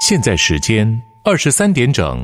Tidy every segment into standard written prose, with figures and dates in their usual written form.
现在时间23点整。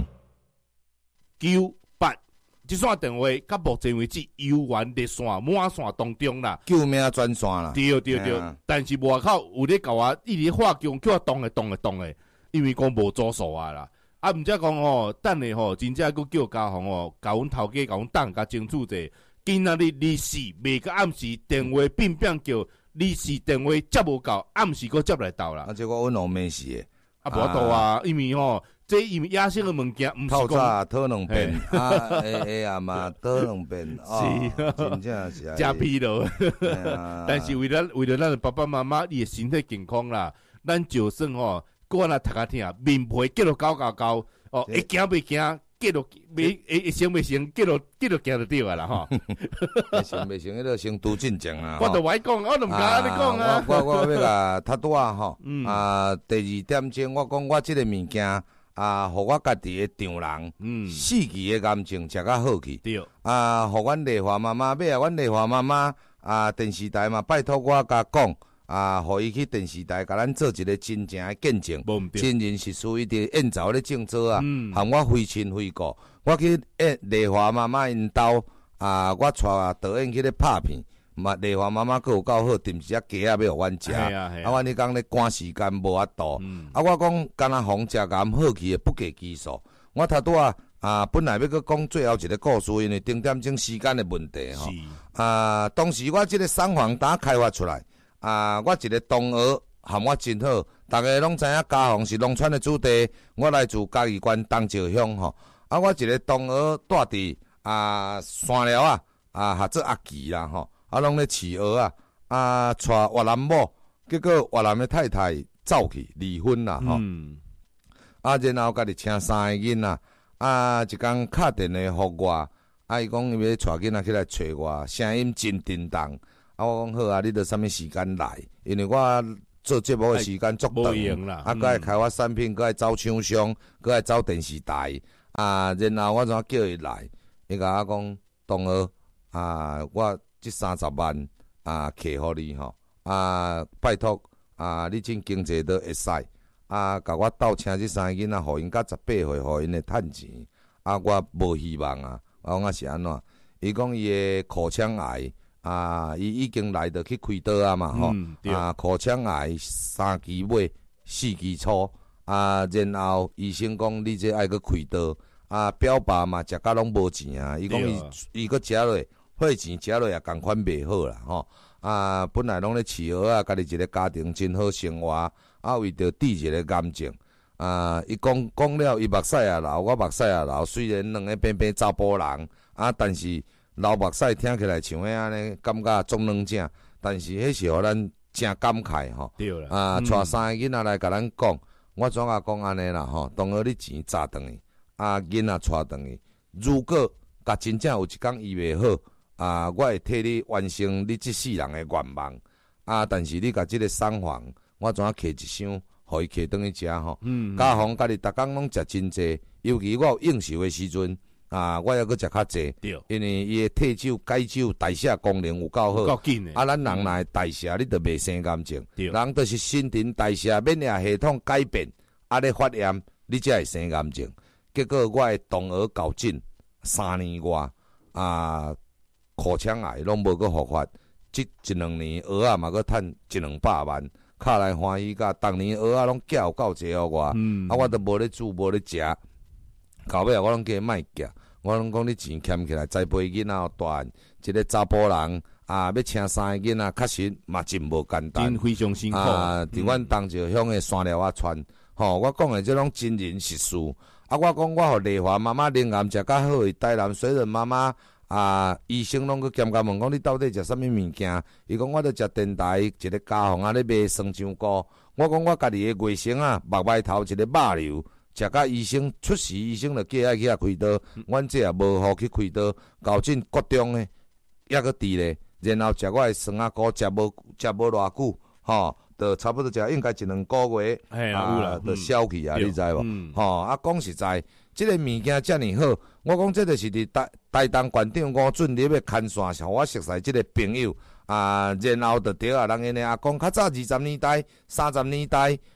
98这线电话到目前为止犹原在线满线当中啦， 救命专线啦。 对，但是外口有咧甲我一直化工叫我动的，因为讲无组数啊啦。啊，毋则讲吼，等下吼，真正佫叫家访吼，甲阮头家甲阮等甲清楚者，今仔日离时袂到暗时电话变叫离时电话接无到，暗时佫接来到啦。 啊，结果阮拢没事的。 啊，无多啊，因为吼，这因为野生的物件，毋是透讲早讨两遍，啊嘛讨两遍， 是真正是加疲劳。但是为了咱的爸爸妈妈伊的身体健康啦，咱就算吼，过来读较听，面皮结落高哦，会行袂行，结落会行袂行，结落行就对啊啦吼。 会行袂行，迄个先拄进前啊。 我都歹讲，我都毋敢安尼讲啊。 我要甲他拄啊吼，第二点钟我讲我即个物件互我家己的丈人，四季的感情食较好去。 对。 互阮丽华妈妈，尾阮丽华妈妈电视台嘛拜托我甲讲。互伊去电视台，甲咱做一个真正的见证，真人实事，伊伫演奏咧正做啊，含我非亲非故，我去丽华妈妈因兜我带导演去咧拍片，嘛丽华妈妈佫有够好，炖一只鸡仔要互阮食，阮迄工咧赶时间无法度，我讲干若红食甘好去的不计其数，我头拄本来要佫讲最后一个故事，因为顶点钟时间的问题吼，当时我即个双簧打开发出来。我一个同学含我真好，大家拢知影嘉丰是农村的子弟，我来自嘉义县东石乡吼。我一个同学住伫山寮合作阿奇啦吼，拢咧饲鹅娶越南某，结果越南的太太走去离婚啦吼。然后家己请3个囡仔，一工敲电话互我，伊讲伊要带囡仔起来找我，声音真震动。我讲好啊，你著啥物时间来？因为我做节目的时间足长，佫爱开发产品，佫爱走厂商，佫爱走电视台，然后我怎叫伊来？伊甲我讲，同学我这30万客互你吼，拜托你真经济都会使，甲我斗请这3个囡仔，互因到18岁，互因会趁钱，我无希望我讲是安怎？伊讲伊的口腔癌。伊已经来得去开刀嘛吼，口腔癌3期尾4期初，然后医生讲你这爱去开刀，表爸嘛食甲拢无钱伊讲伊搁食落，血钱食落也共款袂好啦吼，本来拢咧饲蚵家己一个家庭真好生活，为着治一个癌症，伊讲了，伊目屎也流，我目屎也流，虽然两个平平查甫人，但是。流目屎听起来像迄安尼，感觉中两正，但是迄是互咱真感慨吼。 对啦， 带3个囡仔来甲咱讲，我怎讲安尼啦吼？同学你钱砸转去，囡仔带转去。如果甲真正有一天医袂好，我会替你完成你这世人的愿望。但是你甲这个双簧，我怎摕一箱，互伊摕转去食吼。嘉丰家己逐工拢食真济，尤其我有应酬的时阵。我还佫食较济，因为伊的退酒、解酒、代谢功能有够好，咱人若会代谢，你就袂生癌症。人就是新陈代谢、免疫系统改变，咧发炎，你才会生癌症。结果我的同学搞进3年外，口腔癌拢无佫复发，这1-2年蚵嘛佫趁100-200万，卡来欢喜甲，当年蚵拢寄有够济互我，我都无咧煮无咧食。到尾我拢叫伊卖寄，我拢讲你钱欠起来，栽培囡仔大一个查甫人要请3个囡仔，确实嘛真无简单， 真非常辛苦。 伫阮东石乡的山寮村，我讲的这种真人实事。我讲我互丽华妈妈灵癌食较好，台南水润妈妈医生拢去检甲问讲你到底食啥物物件？伊讲我著食电台一个家访咧卖酸香菇。我讲我家己的外甥目外头一个肉瘤。食甲医生出事，医生就叫爱去遐开刀，阮这也无好去开刀，搞进国中的抑个治咧，然后食我的酸仔菇，食无偌久，就差不多食应该1-2个月，就消去你知无？讲实在，这个物件遮尔好，我讲这就是伫台东县长吴俊立的牵线，互我熟悉这个朋友，然后就对人因的讲较早20年代、30年代。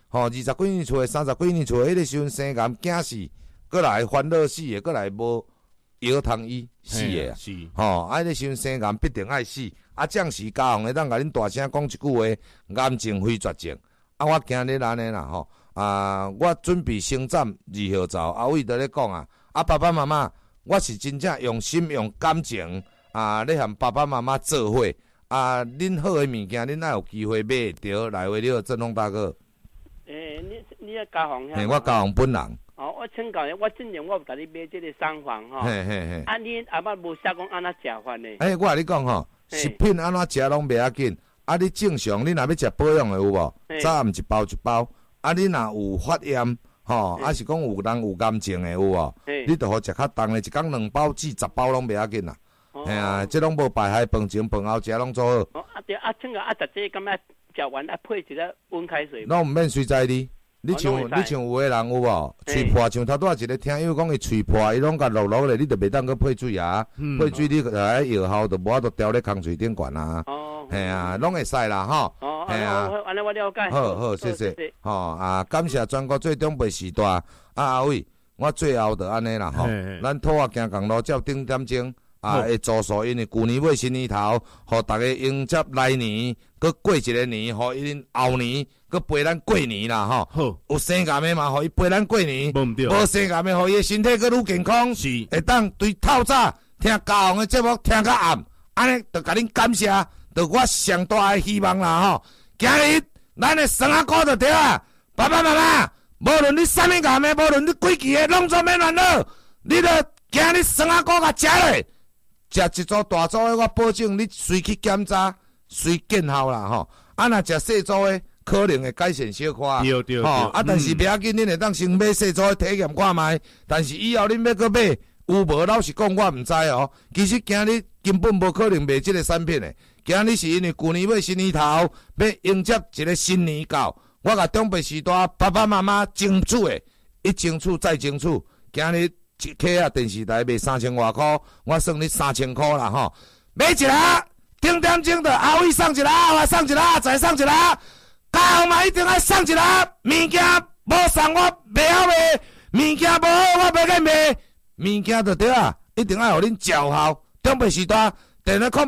20几年厝的，30几年厝的，迄个时阵生癌惊死，过来烦恼死的，过来无药通医死的啊。 是， 迄个时阵生癌必定爱死。将士家访会当甲恁大声讲一句话，癌症非绝症。我今日安尼啦我准备生产2号灶，阿伟在咧讲啊，爸爸妈妈，我是真正用心用感情咧和爸爸妈妈做伙恁好的物件，恁爱有机会买着来为了振丰大哥。 你家访遐？ 我家访本人。 我请教你，我之前我有甲你买这个商房嘿。 你阿爸无写讲安怎食法呢？ 我甲你讲食品安怎食拢袂要紧。你正常，你若要食保养的有无？早暗一包一包。你若有发炎，是讲有人有癌症的有无？你就好食较重的，一天2包至10包拢袂要紧啦。这拢无败害，饭前饭后食拢做好。 对，请教逐这敢若食完配一个温开水？ 拢毋免随在你。你像有个人有无？喙破，像头拄仔一个听友讲伊喙破，伊拢甲落落咧，你就袂当去配水啊。配水你来药效就无法度调咧空嘴顶管啊。拢会使啦安尼我了解。 好，谢谢。感谢全国最长辈时代阿伟，我最后就安尼啦咱土行公路照顶点钟会助数，因为旧年尾新年头，互大家迎接来年，佮过一个年，互因后年佮陪咱过年啦好， 有生癌的嘛，互伊陪咱过年； 无生癌的，互伊身体佮愈健康。 是， 会当对透早听家访的节目听到暗，安尼就甲恁感谢，就我上大的希望啦今日咱的生阿哥就对啊，爸爸妈妈，无论你啥物癌的，无论你几期的，拢做免烦恼，你着今日生阿哥甲食咧。食一组大组的，我保证你随去检查，随见效啦若食细组的，可能会改善小可。 对。 但是不要紧，恁会当先买细组的体验看卖。但是以后恁要搁买，有无老实讲，我毋知其实今日根本无可能卖这个产品的。今日是因为旧年尾新年头要迎接一个新年到，我甲长辈时代爸爸妈妈争取的，一争取再争取，今日。一客电视台卖3000外块，我算你3000块啦买一个，顶点钟的阿伟送一个，我送一个，再送一个，家访嘛一定要送一个，物件无送我袂晓卖，物件无好我袂甲卖，物件就对啊，一定要互恁照效。长辈时代电话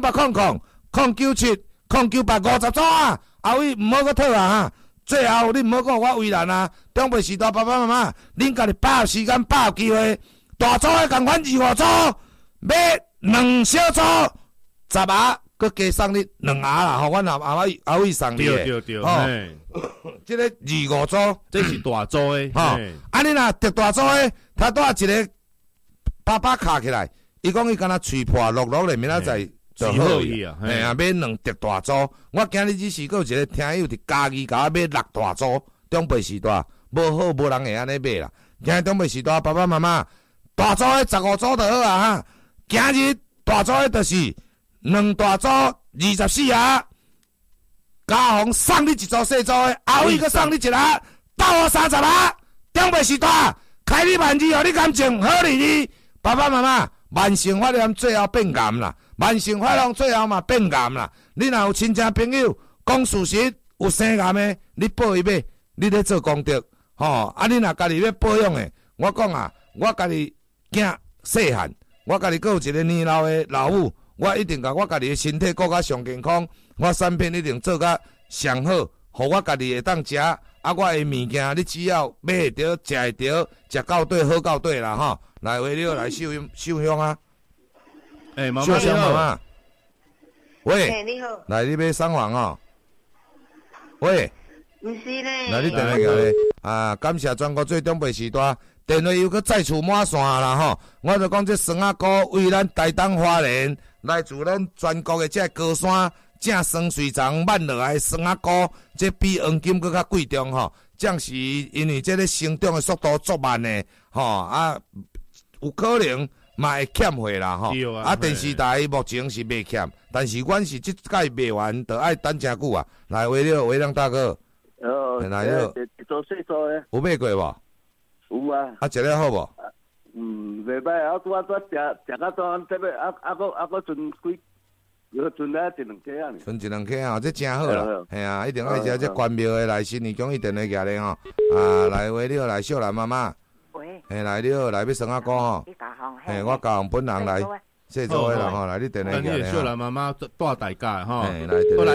080009709850组阿伟毋好搁讨最后你毋好讲我为难长辈时代爸爸妈妈，恁家己把握时间，把握机会。大组的共款25组，买2小组10盒，佮加送你2盒啦。阮阿伟送你的。 对。 这个25组， 这是大组的。 你若得大组的，他带一个爸爸卡起来，伊讲伊敢若喙破落落咧，明仔载就好伊啊。买2得大组。我今日只是佮一个听友伫嘉义甲我买6大组，长辈时代无好，无人会安尼买啦。今日长辈时代爸爸妈妈。大组的15组就好今日大组的就是2大组24盒，家访送你1组细组的，后尾佮送你1盒，斗我30盒。长辈时代，开你万字，互你感情好日子。爸爸妈妈，慢性发炎最后变癌啦，慢性发炎最后嘛变癌啦。你若有亲戚朋友讲事实有生癌的，你报伊买，你咧做功德你若家己要保养的，我讲我家己。囝细汉，我家己阁有一个年老的老母，我一定甲我家己的身体顾较上健康，我产品一定做甲上好，互我家己会当食。我的物件你只要买会着、食会着、食到底好到底啦来为了来受香啊！ 妈妈你好， 喂， 你好， 来你买送房喂， 毋是咧， 来你电话过来感谢全国最长辈时代。电话又搁再次满线啦我就讲这酸仔菇为咱台东花莲，来自咱全国的这高山正酸水长漫落来的酸仔菇，这比黄金搁较贵重正是因为这个生长的速度足慢的有可能嘛会欠货啦电视台目前是未欠，但是阮是即届卖完，就爱等真久来为了大哥，来了， 做细做的， 有买过无？ 有啊， 食了好无？ 袂歹，拄仔食到这尾，还佫剩有存来一两颗啊， 剩一两颗啊，这真好啦，系啊，一定爱食这关庙的来新年宫一定会举咧吼，啊，来话了来秀兰妈妈， 喂， 嘿来了来要生阿哥吼，嘿，我教本人来，谢座的啦吼，来你定来举咧秀兰妈妈带大家吼， 来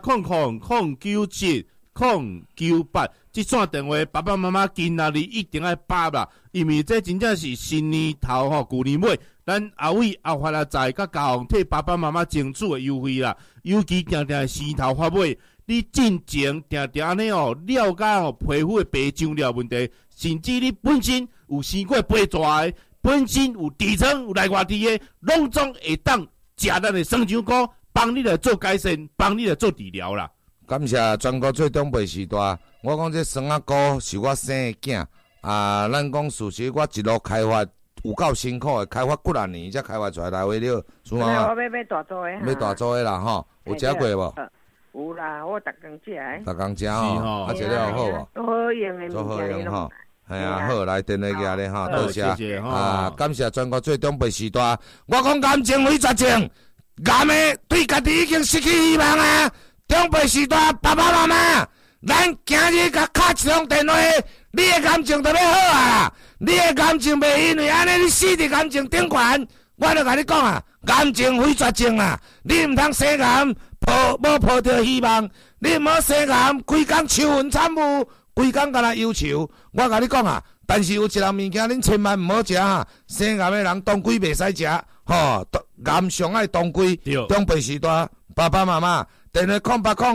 098000998，这线电话爸爸妈妈今仔日一定要拨啦，因为这真正是新年头吼，旧年尾，咱阿伟阿发财甲家行替爸爸妈妈争取的优惠啦，尤其定定时头发尾，你进前定定安尼哦，了解吼皮肤的白长了问题，甚至你本身有生过白蛇的，本身有痔疮有内外痔的，拢总会当食咱的生姜菇，帮你来做改善，帮你来做治疗啦。 感谢全国最长辈时代，我讲这酸仔菇是我生的囝啊，咱讲事实，我一路开发有够辛苦的，开发几啊年才开发出来，来话了，是吗？ 我要大做的， 要大做的啦吼，有食过无？ 有啦，我逐工食的。 逐工食吼，啊，食了好无？ 都好用的， 做好用吼。系啊，好来电话举咧吼，多谢啊！感谢全国最长辈时代，我讲癌症非绝症，癌的对家己已经失去希望啊！长辈时代，爸爸妈妈，咱今日甲敲一通电话，你的癌症就要好啊！你的癌症袂因为安尼你死伫癌症顶悬，我著甲你讲啊，癌症非绝症啊！你毋通生癌，无抱着希望，你毋好生癌，规工愁云惨雾。规工敢若忧愁，我甲你讲啊，但是有一样物件恁千万毋好食啊！生癌的人当归袂使食，吼，癌上爱当归。长辈时代，爸爸妈妈，电话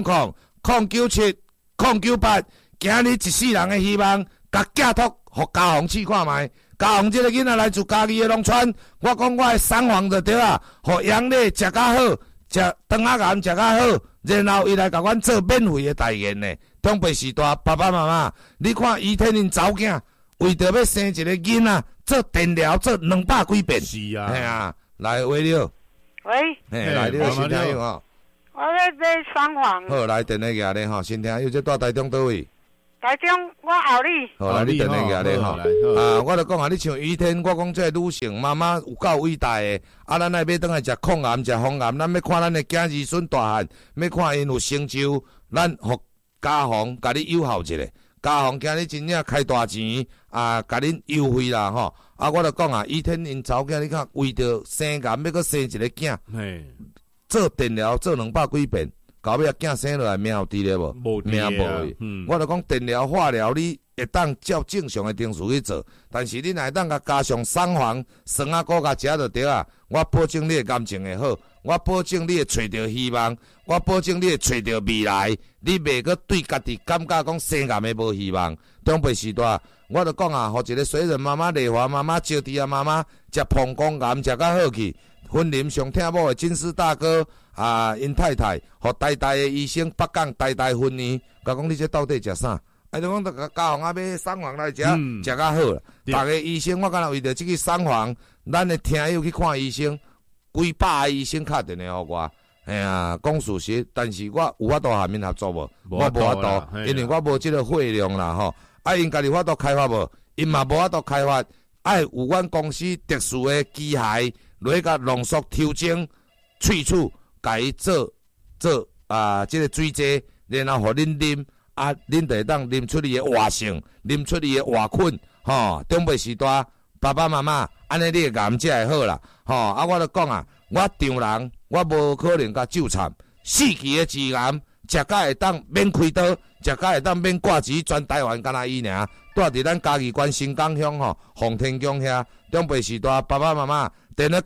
08000097098，今日一世人的希望，甲寄托互家宏试看觅。家宏这个囡仔来自家己的农村，我讲我的送房就对啊，互杨丽食较好，食肠仔癌食较好，然后伊来甲阮做免费的代言呢。长辈时代，爸爸妈妈，你看伊天因查某囝，为着要生一个囡仔，做电疗做200几遍。 是啊， 嘿啊，来话了。 喂， 嘿，来了，新听友吼。 我要买双黄。 好，来电话举咧吼，新听友这住台中倒位？ 台中，我后里。 好，来你电话举咧吼。啊，我著讲啊，你像于天，我讲这女性妈妈有够伟大的。啊，咱爱要倒来食抗癌、食防癌，咱要看咱的囝儿孙大汉，要看因有成就，咱互家宏甲你友好一下，家宏今日真正开大钱啊，甲恁优惠啦吼！啊，我著讲啊，于天因查某囝，你看为着生癌要搁生一个囝，做电疗做200几遍，到尾囝生落来命有伫咧无？命无。我著讲电疗、化疗，你会当照正常的程序去做，但是你若会当甲加上送房、酸仔菇甲食就对啊！我保证你的癌症会好，我保证你会找到希望，我保证你会找到未来，你袂搁对家己感觉讲生癌的无希望。长辈时代，我著讲啊，互一个水人妈妈、丽华妈妈、招娣啊妈妈食膀胱癌食较好去。婚林上听某的金丝大哥啊，因太太互呆呆的医生北港呆呆婚姻，甲讲你这到底食啥？就讲家宏啊，要送房来食，食较好啦。逐个医生，我敢若为着即个送房，咱的听友去看医生，几百个医生敲电话互我。哎呀，讲事实，但是我有法度下面合作无？我无法度，因为我无即个费用啦吼。啊，因家己法度开发无？因嘛无法度开发，爱有阮公司特殊的机械。落去甲浓缩调整萃取，甲伊做即个水剂，然后互恁啉，啊，恁就会当啉出伊的活性，啉出伊的活菌，吼。长辈时代，爸爸妈妈，安尼你的癌才会好啦，吼。啊，我著讲啊，我丈人，我无可能甲纠缠4期的致癌，食甲会当免开刀，食甲会当免挂钱，全台湾敢若伊尔，住伫咱嘉义县新港乡吼，洪天宫遐。长辈时代，爸爸妈妈。电话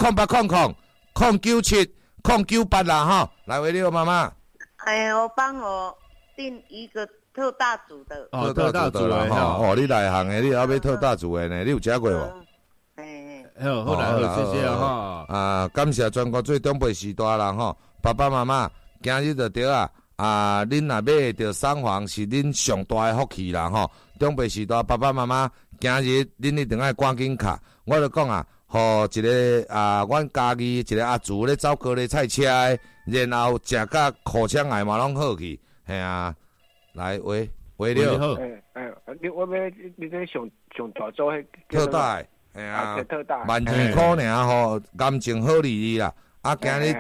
08000097098啦吼，来为了妈妈。 哎，我帮我订一个特大组的。 特大组的吼，你内行的，你还要特大组的呢？你有食过无？ 好来，谢谢哈。 啊，感谢全国最长辈时代啦吼，爸爸妈妈，今日就对啊。啊，恁若买着送房是恁上大的福气啦吼。长辈时代，爸爸妈妈，今日恁一定爱赶紧卡。我就讲啊。互一个啊，阮家己一个阿祖咧走高丽菜车的，然后食甲口腔癌嘛拢好去，系啊，来话了。 你我要你这上大组迄特大，系啊， 特大， 1200尔吼，癌症好利啦。 啊，今日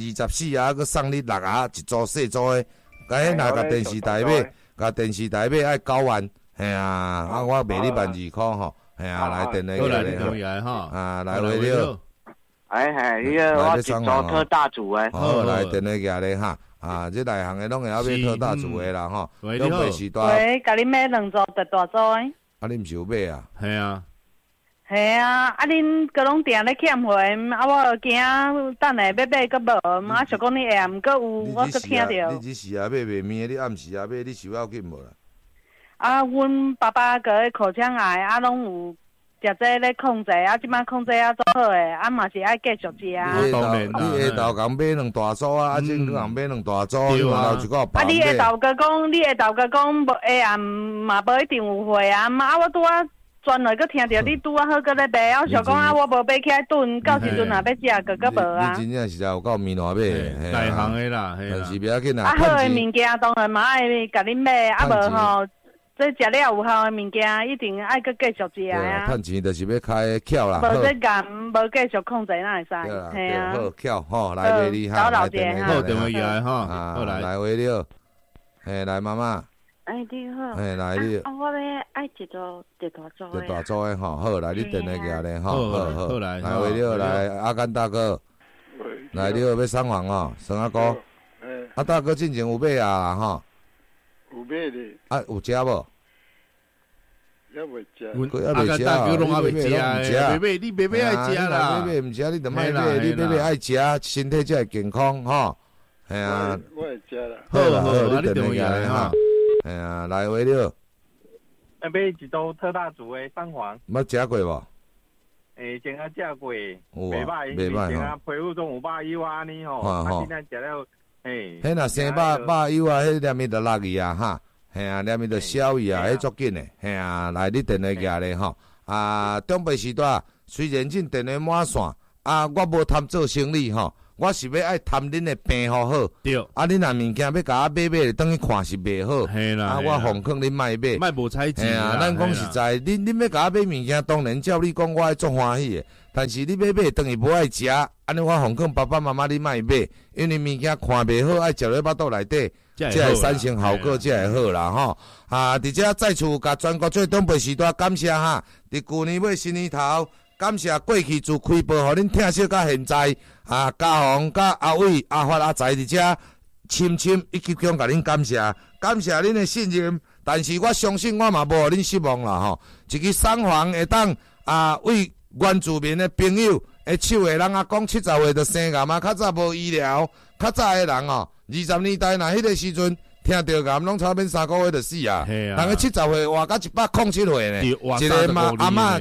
24啊，佮送你6啊，一组细组的，甲若甲电视台买，甲电视台买爱9万，嘿啊，我卖你12箍吼，嘿啊，来电来来来哈， 啊，来回了。 迄个我一组特大组诶。 好，来电来举咧哈，啊，这内行的拢会晓买特大组的啦吼， 喂， 东北时代。 喂，甲你买2组特大组诶。 啊，你毋是有买啊？ 系啊。 系啊，啊恁个拢定咧欠货，啊我惊等下要买个无，啊想讲你下毋过有，我搁听着。 你只时啊买袂面，你暗时啊买，你收要紧无啦？ 啊，阮爸爸个口腔癌啊，拢有食这咧控制，啊即摆控制啊做好诶，啊嘛是爱继续食啊。 当然啦， 你下昼共买2大组啊，啊正共买2大组， 对啊。 啊，你下昼个讲，无下暗嘛无一定有货啊，啊我拄啊。转来，佮听着你拄啊好，佮咧卖，我想讲啊，我无买起来炖，到时阵若要食，个无啊。 你真正是有够面烂买， 内行的啦， 但是不要紧啦。 啊，好的物件当然嘛爱甲你买，啊无吼，这食了有效的物件，一定爱佮继续食啊。 趁钱就是要开巧啦。 无这盐，无继续控制哪会使？系啊。 好巧吼，来卖你哈， 来电话， 好电话来哈，好来来回了，嘿，来妈妈。 哎，你好。 哎，来你。 啊，我要爱一组特大组的。 特大组的吼，好来，你电来个咧吼， 好来， 来回了来，阿甘大哥，来了要送房哦，送阿哥。啊，大哥之前有买啊吼。 有买咧。 啊，有食无？ 还未食。 阿甘大哥拢还未食，买你买爱食啦， 买唔食你就卖买，你买爱食，身体才会健康吼。系啊。 我会食啦。 好，你电话来哈。 哎呀，来回了。 买一组特大组的三黄。 捌食过无？ 前下食过， 袂歹， 袂歹前下皮肤中有肉油啊呢吼，啊今仔食了， 迄若生肉油啊，迄念伊就落去啊哈，嘿啊，念伊就消去啊，迄足紧的，嘿啊，来你电话举咧吼，啊，中北时代虽然恁电话满线，啊，我无贪做生意吼。我是要爱贪恁的病好好， 对。 啊，恁若物件要甲我买，等于看是袂好， 嘿啦。 啊，我奉劝恁卖买， 卖无猜忌啊。咱讲实在，恁要甲我买物件，当然照你讲，我爱足欢喜的。但是你要买，等于无爱食，安尼我奉劝爸爸妈妈你卖买，因为物件看袂好，爱食咧巴肚内底，才会产生效果，才会好啦吼。啊，伫遮再次甲全国最东北时代感谢哈，伫旧年尾新年头。感谢过去自开播，互恁听惜到现在啊！嘉宏、甲阿伟、阿发、阿财伫遮，深深一级强甲恁感谢，感谢恁的信任。但是我相信我嘛无互恁失望啦吼。一支送房会当为原住民的朋友的手的人讲70岁就生癌啊，较早无医疗，较早的人哦，20年代若迄个时阵。听到癌拢差不多3个月就死啊！人个70岁活到107岁呢，一个阿嬷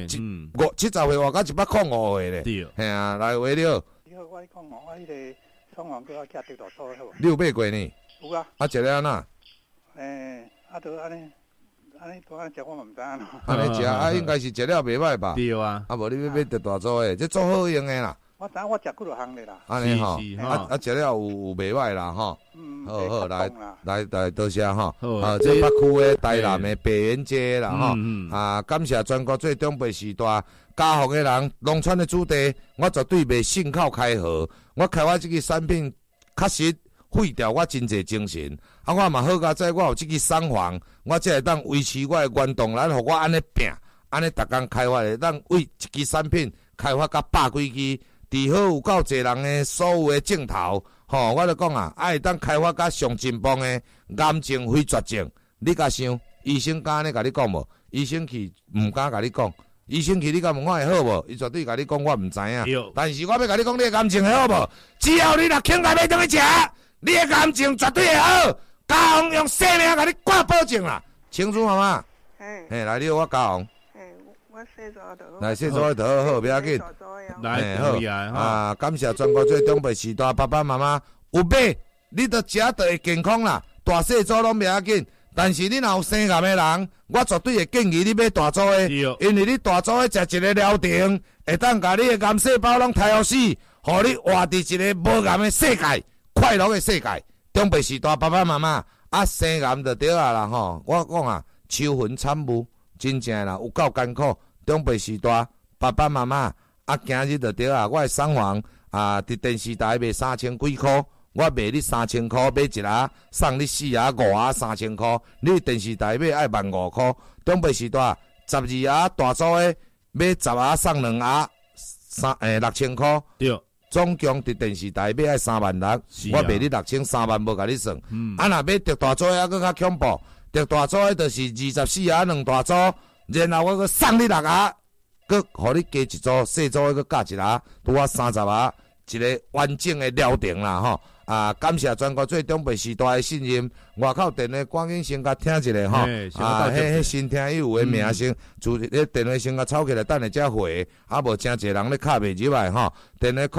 70岁活到105岁呢。嘿啊，来回了。 你好，我讲我迄个送房叫我寄特大组好无？ 你有买过呢？ 有啊。 啊，食了安那？ 都安尼多安食我嘛毋知影咯。 安尼食啊，应该是食了袂歹吧？ 对啊。 啊，无你要买特大组的，这做好用的啦。 我知我食几多项的啦。 安尼吼，食了有袂歹啦吼。好，来，多谢吼。啊，这北区的台南的白园街啦吼。啊，感谢全国最中北时代家福的人，农村的子弟，我绝对袂信口开河。我开发这个产品，确实费掉我真侪精神。啊，我嘛好佳在，我有这个送房，我才会当维持我的原动力，互我安尼拼，安尼逐工开发的，当为一支产品开发到100几支。除好有够侪人的所有的镜头，吼，我就讲啊，爱当开发甲上进步的癌症非绝症。你甲想，医生敢安尼甲你讲无？医生去毋敢甲你讲，医生去你敢问我会好无？伊绝对甲你讲我毋知影。但是我要甲你讲，你的癌症会好无？只要你若肯来要当去食，你的癌症绝对会好。嘉宏用生命甲你挂保证啦，清楚妈妈？嘿，来你我嘉宏。来，细组就好好，不要紧。 来，好啊！感谢全国最中北时代爸爸妈妈有买，你着食就会健康啦。大细组拢不要紧，但是你若有生癌的人，我绝对会建议你买大组的，因为你大组的食一个疗程，会当把你的癌细胞拢杀死，互你活伫一个无癌的世界，快乐的世界。中北时代爸爸妈妈啊，生癌就对啊啦吼！我讲啊，秋魂惨雾，真正啦，有够艰苦。中北时代爸爸妈妈啊，今日就对啊！我的送房伫电视台卖3000几箍，我卖你3000箍，买一盒送你4盒5盒3000箍，你电视台买爱15000箍。中北时代12盒大组的，买10盒送2盒，6000箍。 对。 总共伫电视台买爱36000，我卖你6000，3万无甲你算。若买特大组还佫较恐怖，特大组的就是24盒2大组，然后我佫送你6盒，佫互你加一组，细组的佫加一盒，拄啊30盒，一个完整的疗程啦吼。感谢全国最中北时代的信任，外口电话赶紧先甲听一下吼。迄新听友的名声，自迄电话先甲抄起来，等下才回。无真侪人咧卡袂入来吼。电话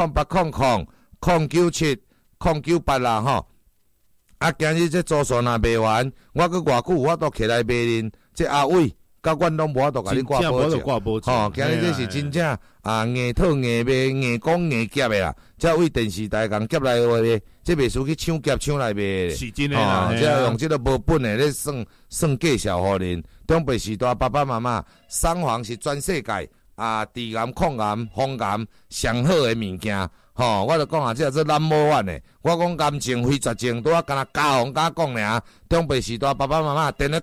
0800097098啦吼。今日这租数若卖完，我佫偌久我都起来卖恁，这阿伟。甲阮拢无法度甲你挂保证，吼！今日这是真正硬套硬卖硬讲硬夹的啦，才为电视台共夹来话咧，这袂输去抢夹抢来卖的， 是真的啦。 即用这个无本的咧算计小互恁。中北时代爸爸妈妈，双黄是全世界治癌、抗癌、防癌上好的物件，吼！我就讲这是number one的。我讲癌症、非绝症，拄啊敢若家红敢讲尔。中北时代爸爸妈妈，电话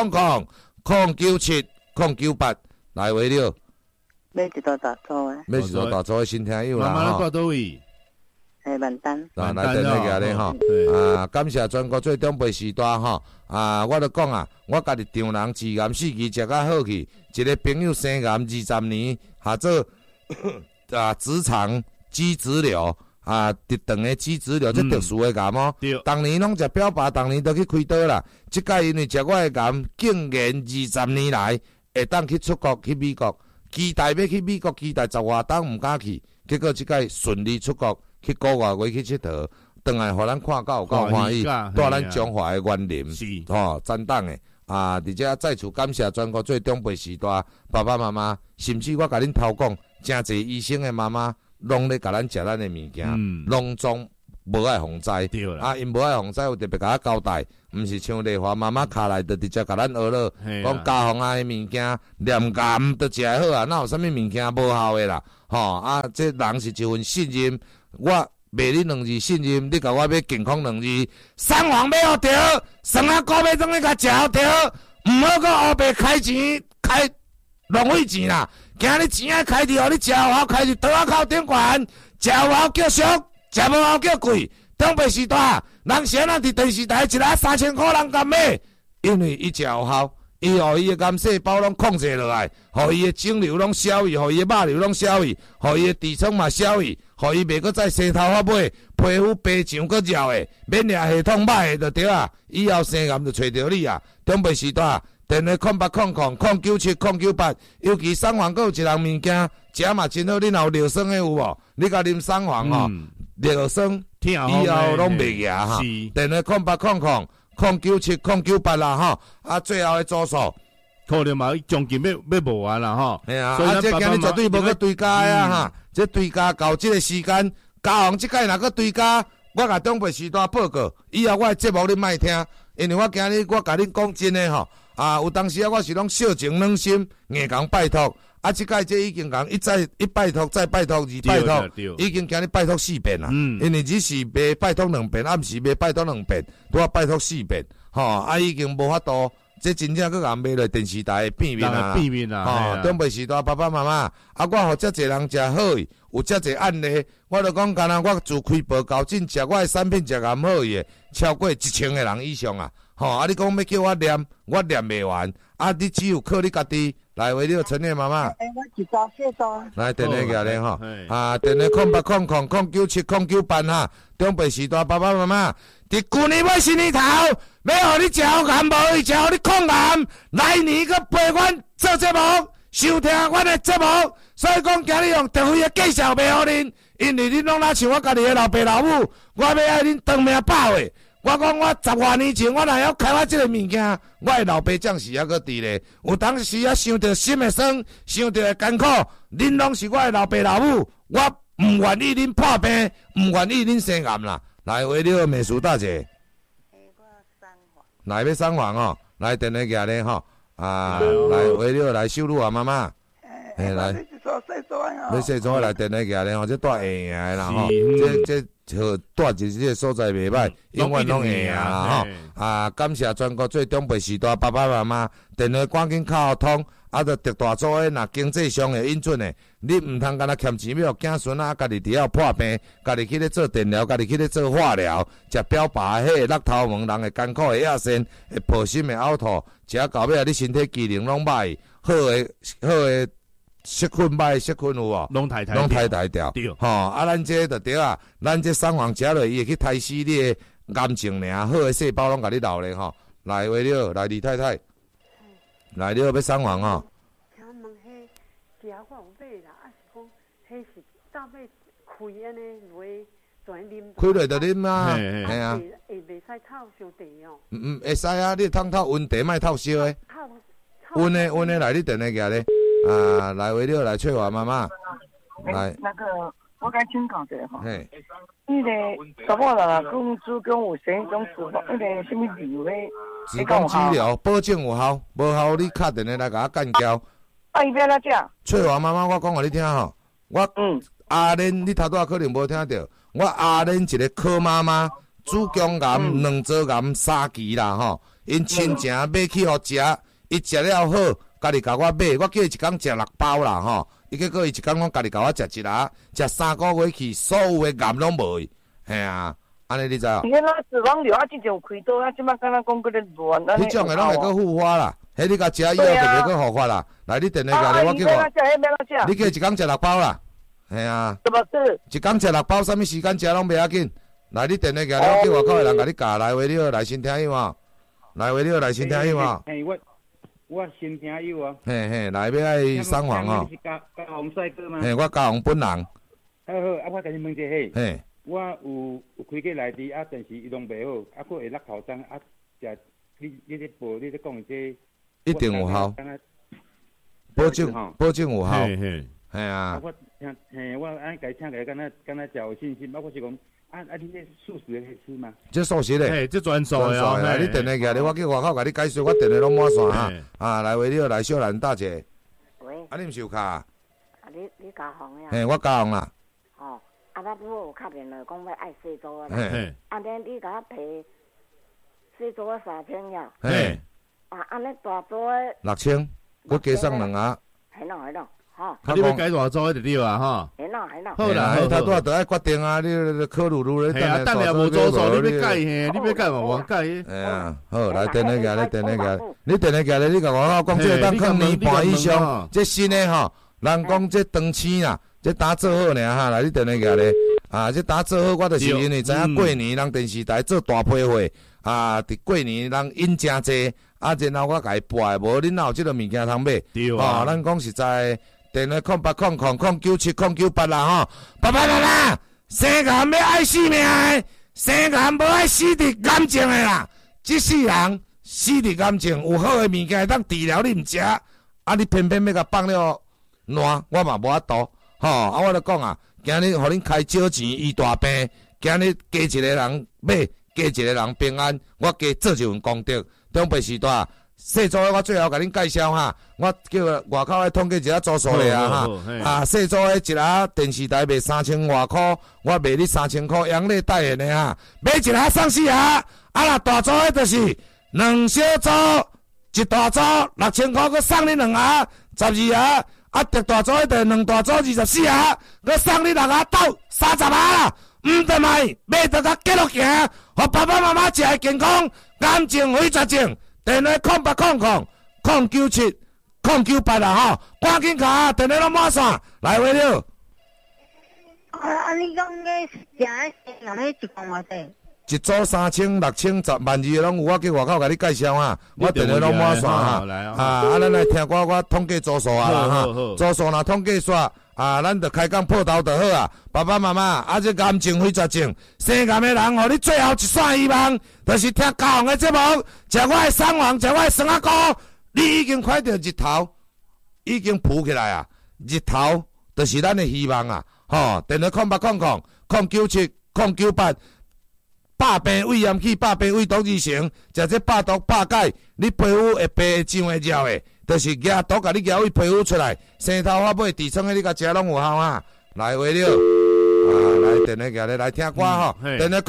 097098来为了， 买一道大组的， 买一道大组的新听友啦， 妈妈挂倒位？ 万丹。 来电话举咧吼，感谢全国最中北时代吼，我就讲我家己丈人治癌4期食较好去，一个朋友生癌20年，下做直肠肌脂瘤。直肠的肌脂瘤，这特殊的癌哦。当年拢食标靶，当年都去开刀啦。即届因为食我的癌，竟然20年来会当去出国去美国，期待要去美国，期待10外冬毋敢去，结果即届顺利出国去国外去佚佗，回来互咱看到有够欢喜，带咱中华的园林，赞档的。而且再次感谢全国最中北时代爸爸妈妈，甚至我甲恁偷讲，真侪医生的妈妈。拢咧甲咱食咱的物件，拢总无爱防灾。因无爱防灾，有特别甲我交代，毋是像丽华妈妈卡来，就直接甲咱学了，讲家防的物件，连癌都食得好哪有啥物物件无效的啦？这人是一份信任，我卖你2字信任，你甲我买健康2字，双黄买好着，酸啊高买总咧甲食好着，毋好搁黑白开钱开。浪费钱啦！今日钱爱开伫，互你食好开伫刀仔口顶悬，食好叫俗，食无好叫贵。东北时代，人先咱伫电视台一日3000块人敢买，因为伊食有效，伊互伊的癌细胞拢控制落来，互伊的肿瘤拢消去，互伊的肉瘤拢消去，互伊的痔疮嘛消去，互伊袂搁再生头发尾，皮肤白上搁绕的，免疫系统歹的就对啊。以后生癌就找着你啊！东北时代。电话0800097098，尤其双黄有一项物件，食嘛真好。你若有尿酸的有无？你甲啉双黄吼，尿酸以后拢袂牙哈。电话0800097098啦吼，最后的组数， 可能嘛奖金要无完啦吼。 这今日绝对无去追加啊哈，这追加到这个时间，家行即届若去追加，我甲中北时代报告，以后我的节目你莫听，因为我今日我甲恁讲真的吼。有当时我是拢小情软心，硬讲拜托。即届这已经讲一拜托再拜托2拜托，已经今日拜托4遍啦。因为只是袂拜托2遍，暗时袂拜托2遍，拄啊拜托4遍。已经无法度，这真正佫硬卖落电视台变面啦。中北时代爸爸妈妈，我互遮侪人食好伊，有遮侪案例，我就讲干我自开报到今食我的产品食咁好伊的，超过1000个人以上啊。你讲要叫我念，我念袂完。你只有靠你家己来为了陈念妈妈。 我一早谢早。 来电话过来吼，电话0800097098哈。中北时代爸爸妈妈，伫旧年尾新年头，要互你食好癌，无伊食互你抗癌。来年佮陪阮做节目，收听阮的节目。所以讲，今日用特惠的介绍卖互恁，因为恁拢若像我家己的老爸老母，我要爱恁长命百岁。我讲我10多年前，我若要开发这个物件，我的老爸将是还搁伫咧。有当时想到心会酸，想到会艰苦，恁拢是我的老爸老母，我唔愿意恁破病，唔愿意恁生癌啦。来，为了美术大姐，来要双黄哦，来电话举咧吼，来为了来收入啊妈妈，来。 要细组来电来举咧吼，这带会赢的啦吼，这好带入这个所在袂歹，永远拢会赢啦吼。啊，感谢全国最长辈时代爸爸妈妈，电话赶紧敲通，啊，着特大组的，若经济上会允准的，你毋通干那欠钱要囝孙啊，家己伫遐破病，家己去咧做电疗，家己去咧做化疗，食标靶迄个落头毛，人会艰苦会亚身，会破心会呕吐，食到尾你身体机能拢歹，好诶。食菌歹，食菌有无？拢太掉。吼，啊，咱这就对啊，咱这送黄食落，伊会去杀死你的癌症尔，好诶细胞拢甲你留咧吼。来，为了来李太太，来了要送黄吼。 请问迄食法有买啦，啊是讲迄是到尾开安尼落全啉？ 开落就啉啊，系啊。 会袂使透烧茶哦？ 会使啊，你通透温茶，莫透烧诶。温诶来，你电话举咧。啊，来为了来翠华妈妈，来。 那个，我该请教一下吼。嘿。迄个查某人啊，讲子宫有生迄种治疗，迄个什么治疗咧？ 子宫治疗保证有效，无效你敲电话来甲我干交。 啊，伊要哪只？ 翠华妈妈，我讲互你听吼，我阿莲，你头拄仔可能无听到，我阿莲一个柯妈妈，子宫癌、卵巢癌3期啦吼，因亲情买去互食，伊食了好。家己甲我买，我叫伊一工食6包啦吼，伊结果伊一工讲家己甲我食一粒，食3个月去，所有的癌拢无去，嘿啊，安尼你知影？ 伊那脂肪瘤啊，之前有开刀啊，即摆敢若讲搁咧乱， 迄种的拢会搁复发啦，迄你甲食以后就袂搁复发啦。来，你电话甲你，我叫我，你叫伊一工食6包啦，嘿啊。 什么事？ 一工食6包，啥物时间食拢袂要紧。来，你电话甲你，我叫外口的人甲你教来，为了来先听有无？来，为了来先听有无？ 我新听友啊， 嘿嘿，来要爱送黄哦。 你是嘉宏帅哥吗？ 嘿，我嘉宏本人。 好，啊，我甲你问一下嘿。 嘿。 我有开过内地啊，但是伊拢袂好，啊，佫会落头针啊，食你咧报你咧讲这。 一定有效。保证有效。 嘿嘿。 嘿啊。 我听嘿，我安甲伊请来，敢若食有信心，我是讲。你这素食的吃吗？ 这素食的， 嘿，这专属的哦。 来，你电话起来，我去外口甲你解说，我电话拢满线哈。啊，来为了来小兰大姐。 喂。 啊，你毋是有卡？啊， 你嘉宏呀？ 嘿，我嘉宏啦。 哦，啊，我有敲电话讲要爱细组的。 嘿。 啊，你甲我赔细组的3000呀？ 嘿。 啊，安尼大组的。 6000，我加送2盒。 系咯。吼， 你要改大组的就对啊，哈。 系咯。 好啦， 他拄仔就爱决定啊，你考虑咧。 系啊，等下无做数，你要改嘿，你要改嘛，我改。 哎呀，好，来电话举咧，电话举，你电话举咧，你甲我讲这当放年半以上，这新的吼，人讲这长青啦，这打做好尔哈，来你电话举咧，啊，这打做好，我就是因为知影过年人电视台做大批会，啊，伫过年人引诚济，啊，然后我甲伊播，无恁哪有即个物件通买？ 对啊， 咱讲实在。电话08000978啦吼，爸爸妈妈，生癌要爱死命的，生癌无爱死伫癌症的啦，即世人死伫癌症，有好的物件会当治疗你毋食，啊你偏偏要甲放了烂，我嘛无法度，吼，啊我就讲啊，今日互恁开少钱医大病，今日加一个人买，加一个人平安，我加做一份功德，长辈时代。细组的我最后甲恁介绍哈，我叫外口的统计一下组数咧啊哈，啊细组的一盒电视台卖3000外块，我卖你3000块，阳历代言的哈，买一盒送4盒，啊若大组的就是2小组，一大组6000块，佮送你2盒，12盒，啊特大组的就2大组24盒，佮送你6盒斗30盒啦，毋得卖，买得甲继续行，互爸爸妈妈食会健康，癌症非绝症。电话0800097098啦吼，赶紧卡，电话拢满线，来回了。 你讲个食诶生癌一共偌济？ 一组3000、6000、10万2拢有，我去外口甲你介绍啊，我电话拢满线哈。啊，咱来听我统计组数啊啦哈，组数若统计煞。啊，咱就开讲破头就好啊！爸爸妈妈，啊，这癌症非绝症，生癌的人，互你最后一线希望，就是听嘉宏的节目，食我的送黄，食我的酸仔糕，你已经看到日头，已经浮起来啊！日头就是咱的希望啊！吼，电话0800097098，百病胃炎去，百病胃毒2成，食这百毒百解，你皮肤会白会痒会绕的。 就是牙毒甲你咬去皮肤出来，生头发尾痔疮迄你甲食拢有效啊！来话了，来电话举咧来听歌吼，电话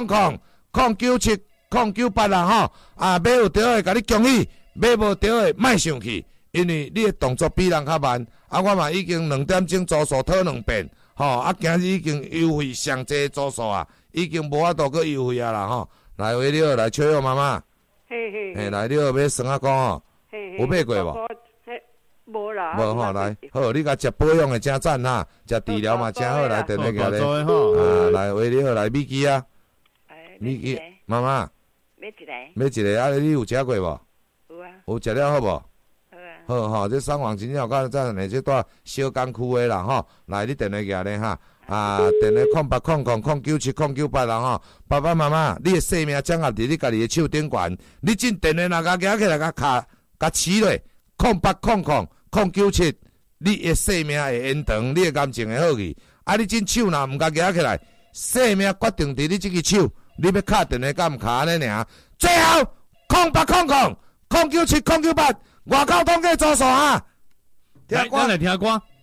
0800097098啦吼，买有对的甲你恭喜，买无对的莫生气，因为你的动作比人较慢，我嘛已经2点钟组数讨2遍，吼，今日已经优惠上济组数啊，已经无法度去优惠啊啦吼，来话了，来笑笑妈妈，嘿，来了要算啊讲吼，有买过无？ 无啦， 无吼，来，好，你甲食保养的真赞哈，食治疗嘛真好，来电话举咧，来话了，来米奇啊，米奇，妈妈， 买一个， 你有食过无？ 有啊， 有食了好无？好吼，这双黄真正有够赞的，这带小港区的啦吼，来你电话举咧哈，电话0800097098啦吼，爸爸妈妈，你的性命掌握伫你家己的手顶悬，你进电话若甲举起来，甲饲落，08000970，你的性命会延长，你的感情会好去。你进手若毋甲举起来，性命决定伫你这个手，你要敲电话甲毋敲安尼尔。最后0800097098，外口统计组数啊！ 来，咱来听歌。